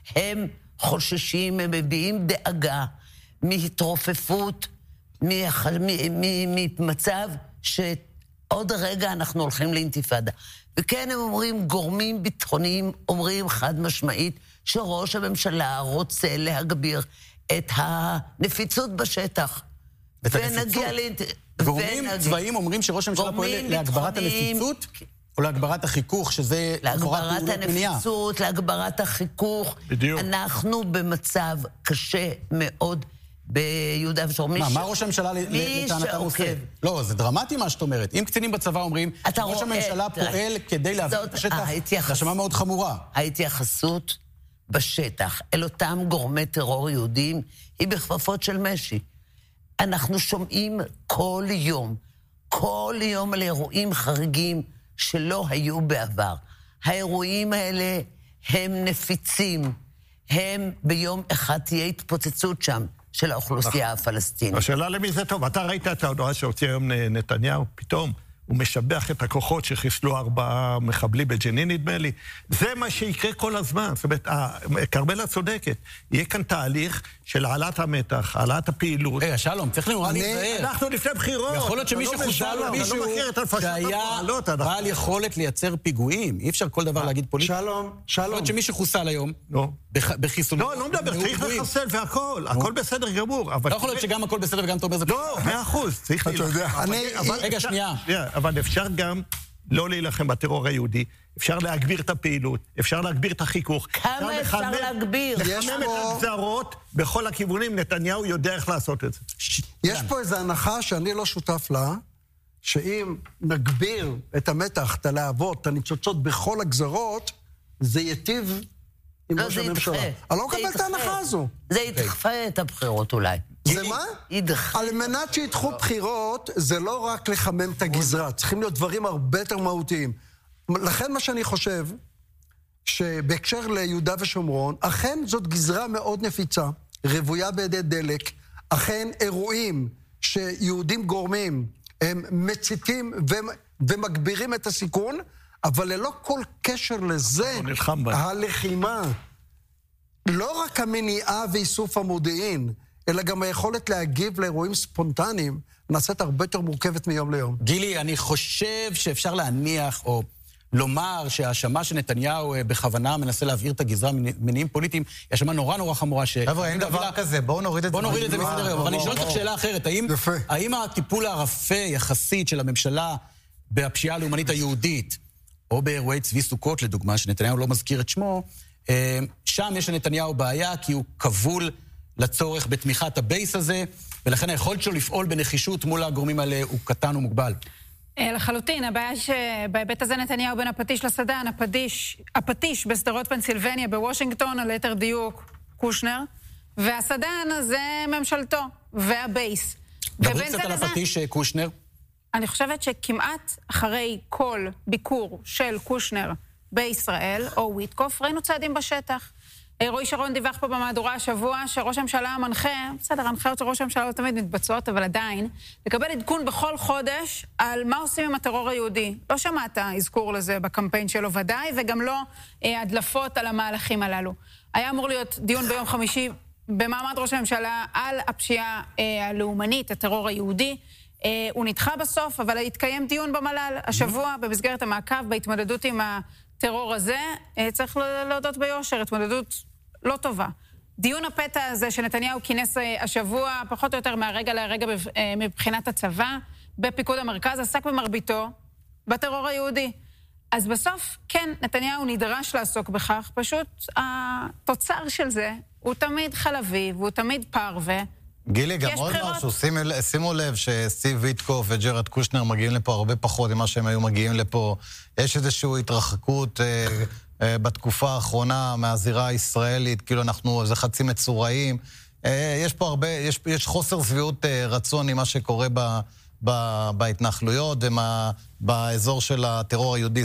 הם חוששים, הם מביעים דאגה מהתרופפות, ממצב שעוד רגע אנחנו הולכים לאינתיפאדה. וכן הם אומרים, גורמים ביטחוניים אומרים חד משמעית, שראש הממשלה רוצה להגביר את הנפיצות בשטח. את הנפיצות? גורמים צבאיים אומרים שראש הממשלה פועל להגברת הנפיצות? או להגברת החיכוך, שזה... להגברת הנפיצות, להגברת החיכוך. בדיוק. אנחנו במצב קשה מאוד ביהודה ושומרון. מה ראש הממשלה לטענתם עושה? לא, זה דרמטי מה שאת אומרת. אם קצינים בצבא אומרים, ראש הממשלה פועל כדי להעביר את השטח, זה האשמה מאוד חמורה. ההתייחסות בשטח אל אותם גורמי טרור יהודים היא בכפפות של משי. אנחנו שומעים כל יום על אירועים חריגים שלא היו בעבר. האירועים האלה הם נפיצים, הם ביום אחד תהיה התפוצצות שם של האוכלוסייה הפלסטינית. השאלה למי זה טוב. אתה ראית את ההודעה שהוציא היום נתניהו? פתאום הוא משבח את הכוחות שחיסלו 4 מחבלים בג'נין, נדמה לי. זה מה שיקרה כל הזמן. זאת אומרת, קרמלה צודקת. יהיה כאן תהליך של העלאת המתח, העלאת הפעילות. שלום, צריך נורא להיזהר. אנחנו לפני בחירות. יכול להיות שמי שחוסל לו מישהו שהיה בעל יכולת לייצר פיגועים. אי אפשר כל דבר להגיד פוליטי. שלום. יכול להיות שמי שחוסל היום בחיסול. לא, לא מדבר, צריך לחסל והכל. הכל בסדר גמור. לא יכול להיות שגם הכל בסדר וגם אתה אומר זה... לא, 100%. צריך רגע, שנייה. אבל אפשר גם לא להילחם בטרור היהודי, אפשר להגביר את הפעילות, אפשר להגביר את החיכוך. כמה אפשר להגביר? לחמם את הגזרות בכל הכיוונים, נתניהו יודע איך לעשות את זה. יש פה איזו הנחה שאני לא שותף לה, שאם נגביר את המתח, את הלהבות, את הניצוצות בכל הגזרות, זה יטיב עם ראש הממשלה. אני לא מקבל את ההנחה הזו. זה ידחה את הבחירות אולי. זה מה? על מנת שידחו בחירות, זה לא רק לחמם את הגזרה, צריכים להיות דברים הרבה יותר מהותיים. לכן מה שאני חושב, שבהקשר ליהודה ושומרון, אכן זאת גזרה מאוד נפיצה, רבויה בידי דלק, אכן אירועים שיהודים גורמים, הם מציתים ומגבירים את הסיכון, אבל ללא כל קשר לזה, הלחימה, לא רק המניעה ואיסוף המודיעין, אלא גם היכולת להגיב לאירועים ספונטניים, נעשית הרבה יותר מורכבת מיום ליום. גילי, אני חושב שאפשר להניח, או לומר שההאשמה שנתניהו בכוונה מנסה להבעיר את הגזרה מניעים פוליטיים, היא האשמה נורא חמורה. חבר'ה, אין דבר כזה, בואו נוריד את זה. בואו נוריד את זה מסדר היום. אבל אני שואל אותך שאלה אחרת, האם הטיפול הרפה יחסית של הממשלה בפשיעה הלאומנית היהודית, או באירועי צבי סוכות, לדוגמה, שנתניהו לא מזכיר את שמו, שם יש לנתניהו בעיה, כי הוא כבול לצורך בתמיכת הבייס הזה, ולכן היכולת שלו לפעול בנחישות מול הגורמים האלה הוא קטן ומוגבל. לחלוטין, הבעיה שבהיבט הזה נתניהו בין הפטיש לסדן, הפטיש בסדרות פנסילבניה בוושינגטון, על יתר דיוק קושנר, והסדן זה ממשלתו, והבייס. דברו קצת על הפטיש קושנר. אני חושבת שכמעט אחרי כל ביקור של קושנר בישראל, או וויטקוף, ראינו צעדים בשטח. רועי שרון דיווח פה במהדורה השבוע שראש הממשלה מנחה, בסדר, הנחיות של ראש הממשלה לא תמיד מתבצעות, אבל עדיין, לקבל עדכון בכל חודש על מה עושים עם הטרור היהודי. לא שמעת אזכור לזה בקמפיין שלו ודאי, וגם לא הדלפות על המהלכים הללו. היה אמור להיות דיון ביום חמישי במעמד ראש הממשלה על הפשיעה הלאומנית, הטרור היהודי. הוא נדחה בסוף, אבל התקיים דיון במל"ל השבוע במסגרת המעקב בהתמודדות עם הטרור הזה. צריך להודות ביושר, התמודדות לא טובה. דיון הפתע הזה שנתניהו כינס השבוע, פחות או יותר מהרגע לרגע מבחינת הצבא, בפיקוד המרכז, עסק במרביתו בטרור היהודי. אז בסוף, כן, נתניהו נדרש לעסוק בכך, פשוט התוצר של זה הוא תמיד חלבי, והוא תמיד פרווה. גילי, גם עוד משהו, שימו לב שסטיב ויטקוף וג'רד קושנר מגיעים לפה הרבה פחות ממה שהם היו מגיעים לפה. יש איזושהי התרחקות בתקופה האחרונה מהזירה הישראלית, כאילו אנחנו איזה חצי מצורעים. יש פה הרבה, יש חוסר סביעות רצון עם מה שקורה בהתנחלויות ובאזור של הטרור היהודי,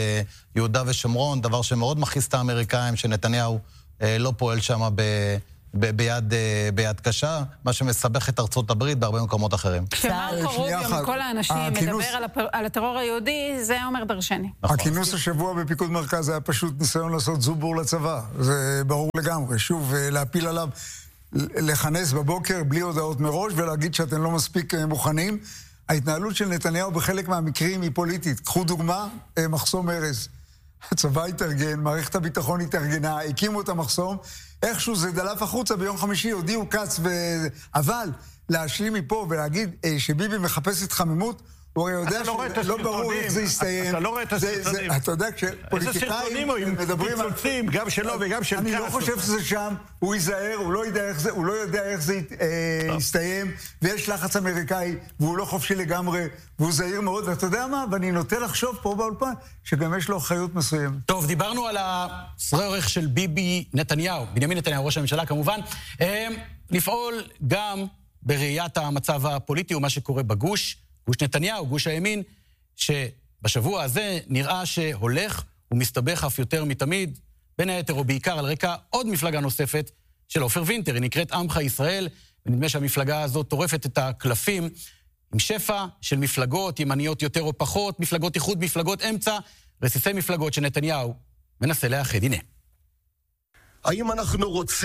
ביהודה ושומרון, דבר שמאוד מכעיס את האמריקאים, שנתניהו לא פועל שם ביד קשה, מה שמסבך את ארצות הברית בהרבה מקומות אחרים. כשמרקו רוביו מכל האנשים מדבר על הטרור היהודי, זה אומר דרשני. הכינוס השבוע בפיקוד מרכז היה פשוט ניסיון לעשות זובור לצבא. זה ברור לגמרי. שוב, להפיל עליו, לכנס בבוקר בלי הודעות מראש ולהגיד שאתם לא מספיק מוכנים. ההתנהלות של נתניהו בחלק מהמקרים היא פוליטית. קחו דוגמה, מחסום ארז. הצבא התארגן, מערכת הביטחון התארגנה, הקימו את המחסום, איכשהו זה דלף החוצה ביום חמישי, הודיעו קץ אבל להשלים מפה ולהגיד שביבי מחפש התחממות, הוא הרי יודע שלא ברור איך זה יסתיים. אתה לא רואה את הסרטונים. אתה יודע, כשפוליטיקאים מדברים על... פיצוצים, גם שלו וגם של קץ. אני לא חושב שזה שם, הוא ייזהר, הוא לא יודע איך זה יסתיים, ויש לחץ אמריקאי, והוא לא חופשי לגמרי, והוא זהיר מאוד, ואתה יודע מה? ואני נוטה לחשוב פה באולפן, שגם יש לו אחריות מסוימת. טוב, דיברנו על הצורך של ביבי נתניהו, בנימין נתניהו, ראש הממשלה כמובן, לפעול גם בראיית המצב הפוליטי ומה שקורה בגוש, גוש נתניהו, גוש הימין, שבשבוע הזה נראה שהולך ומסתבך אף יותר מתמיד, בין היתר או בעיקר על רקע עוד מפלגה נוספת של עופר וינטר, היא נקראת עמך ישראל, ונדמה שהמפלגה הזאת טורפת את הקלפים, עם שפע של מפלגות, ימניות יותר או פחות, מפלגות איחוד, מפלגות אמצע, רסיסי מפלגות שנתניהו מנסה לאחד. הנה. האם אנחנו רוצים